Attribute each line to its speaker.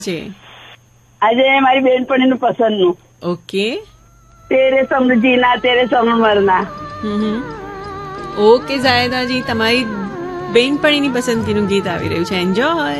Speaker 1: છે
Speaker 2: આજે મારી બેનપણીનું પસંદનું
Speaker 1: ઓકે.
Speaker 2: તેરે સમર જીના તેરે સમર મરના.
Speaker 1: ઓકે ઝાયદાજી, તમારી બેનપણીની પસંદગીનું ગીત આવી રહ્યું છે. એન્જોય.